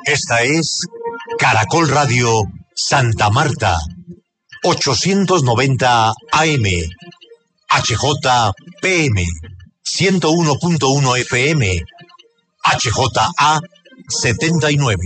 Esta es Caracol Radio Santa Marta, 890 AM, HJPM, 101.1 FM, HJA 79.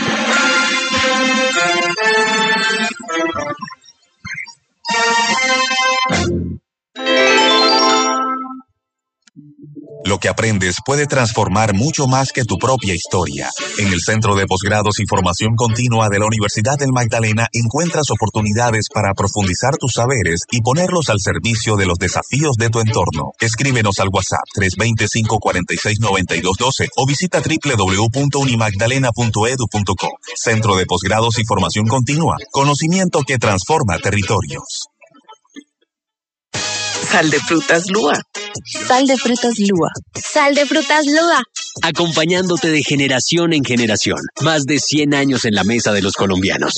Lo que aprendes puede transformar mucho más que tu propia historia. En el Centro de Posgrados y Formación Continua de la Universidad del Magdalena encuentras oportunidades para profundizar tus saberes y ponerlos al servicio de los desafíos de tu entorno. Escríbenos al WhatsApp 325-469212 o visita www.unimagdalena.edu.co. Centro de Posgrados y Formación Continua. Conocimiento que transforma territorios. Sal de frutas Lua. Sal de frutas Lua. Sal de frutas Lua. Acompañándote de generación en generación. Más de 100 años en la mesa de los colombianos.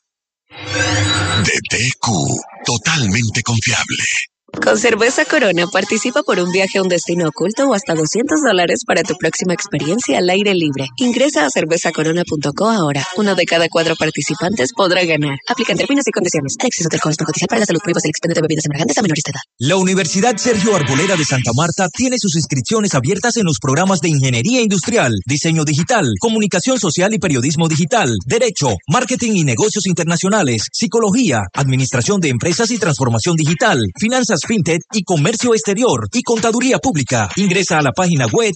DTQ, totalmente confiable. Con Cerveza Corona participa por un viaje a un destino oculto o hasta $200 para tu próxima experiencia al aire libre. Ingresa a cervezacorona.co ahora. 1 de cada 4 participantes podrá ganar. Aplican términos y condiciones. El exceso de alcohol es perjudicial para la salud. Prohíbas el expendio de bebidas embriagantes a menores de edad. La Universidad Sergio Arboleda de Santa Marta tiene sus inscripciones abiertas en los programas de Ingeniería Industrial, Diseño Digital, Comunicación Social y Periodismo Digital, Derecho, Marketing y Negocios Internacionales, Psicología, Administración de Empresas y Transformación Digital, Finanzas FinTech y Comercio Exterior y Contaduría Pública. Ingresa a la página web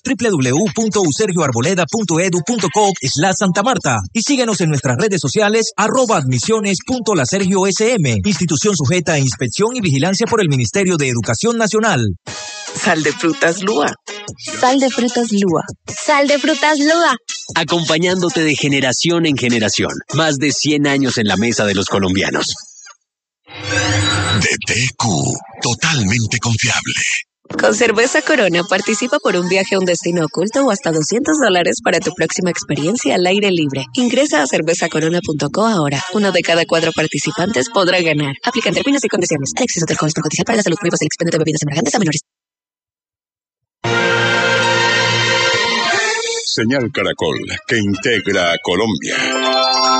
www.usergioarboleda.edu.co/Santa Marta y síguenos en nuestras redes sociales @admisiones.lasergiosm, institución sujeta a inspección y vigilancia por el Ministerio de Educación Nacional. Sal de frutas Lua. Sal de frutas Lua. Sal de frutas Lua. Acompañándote de generación en generación. Más de 100 años en la mesa de los colombianos. DTQ, totalmente confiable. Con Cerveza Corona participa por un viaje a un destino oculto o hasta $200 para tu próxima experiencia al aire libre. Ingresa a cervezacorona.co ahora. 1 de cada 4 participantes podrá ganar. Aplican términos y condiciones. El exceso de alcohol es perjudicial para la salud. Prohíbas el expendio de bebidas embriagantes a menores. Señal Caracol, que integra a Colombia.